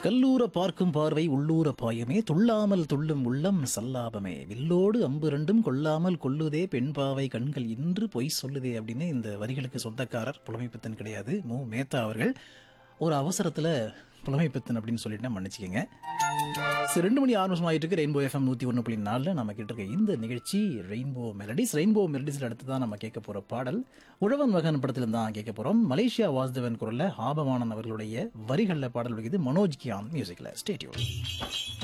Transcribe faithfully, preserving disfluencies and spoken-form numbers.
கல்லூர பார்க்கும் பார்வை உள்ளூர பாயமே துள்ளாமல் துள்ளும் உள்ளம் சல்லாபமே வில்லோடு அம்பு ரெண்டும் கொள்ளாமல் கொல்லுதே பெண் பாவை கண்கள் இன்று பொய் சொல்லுதே அப்படின்னு இந்த வரிகளுக்கு சொந்தக்காரர் புலமைப்பித்தன் கிடையாது மு மேத்தா அவர்கள். ஒரு அவசரத்தில் புலமைப்பித்தன் அப்படின்னு சொல்லிட்டு மன்னிச்சிக்கங்க. சரி, ரெண்டு மணி ஆறு நிமிஷம் ஆகிட்டு இருக்கு. ரெயின்போ எஃப்எம் நூற்றி ஒன்று புள்ளி நாலில் நம்ம கேட்டிருக்க இந்த நிகழ்ச்சி ரெயின்போ மெலடிஸ். ரெயின்போ மெலடிஸில் அடுத்து தான் நம்ம கேட்க போகிற பாடல் உழவன் மகன் படத்தில் தான் கேட்க போகிறோம். மலேசியா வாசுதேவன் குரலில் ஆபவானன் அவர்களுடைய வரிகளில் பாடல் வகிது மனோஜ் கியான் மியூசிக்கில். Stay tune.